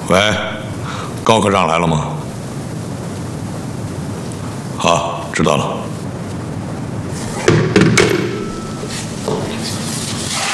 喂，高科长来了吗？好，知道了。